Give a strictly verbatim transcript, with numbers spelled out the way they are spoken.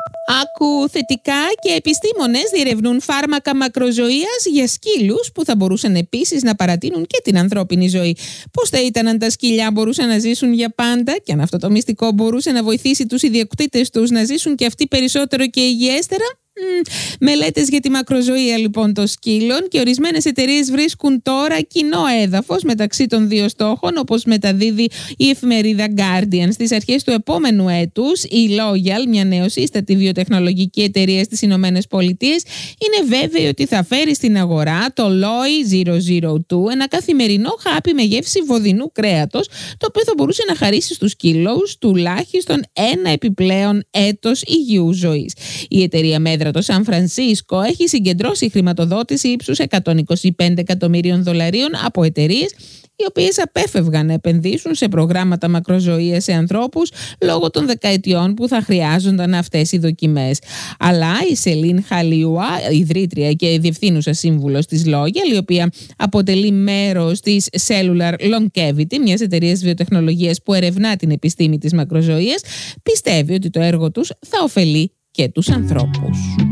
Άκου θετικά, και επιστήμονες διερευνούν φάρμακα μακροζωίας για σκύλους που θα μπορούσαν επίσης να παρατείνουν και την ανθρώπινη ζωή. Πώς θα ήταν αν τα σκυλιά μπορούσαν να ζήσουν για πάντα, και αν αυτό το μυστικό μπορούσε να βοηθήσει τους ιδιοκτήτες τους να ζήσουν και αυτοί περισσότερο και υγιέστερα? Mm, μελέτες για τη μακροζωία λοιπόν των σκύλων, και ορισμένες εταιρείες βρίσκουν τώρα κοινό έδαφος μεταξύ των δύο στόχων, όπως μεταδίδει η εφημερίδα Guardian. Στις αρχές του επόμενου έτους, η Loyal, μια νεοσύστατη βιοτεχνολογική εταιρεία στις Ηνωμένες Πολιτείες, είναι βέβαιη ότι θα φέρει στην αγορά το Loy μηδέν μηδέν δύο, ένα καθημερινό χάπι με γεύση βοδινού κρέατος, το οποίο θα μπορούσε να χαρίσει στους σκύλους τουλάχιστον ένα επιπλέον έτος υγιούς ζωής. Η εταιρεία Μέτρα το Σαν Φρανσίσκο έχει συγκεντρώσει χρηματοδότηση ύψους εκατόν είκοσι πέντε εκατομμυρίων δολαρίων από εταιρείες οι οποίες απέφευγαν να επενδύσουν σε προγράμματα μακροζωίας σε ανθρώπους λόγω των δεκαετιών που θα χρειάζονταν αυτές οι δοκιμές. Αλλά η Σελίν Χαλιούα, ιδρύτρια και διευθύνουσα σύμβουλος της Loyal, η οποία αποτελεί μέρος της Cellular Longevity, μιας εταιρείας βιοτεχνολογίας που ερευνά την επιστήμη της μακροζωίας, πιστεύει ότι το έργο τους θα ωφελεί και τους ανθρώπους.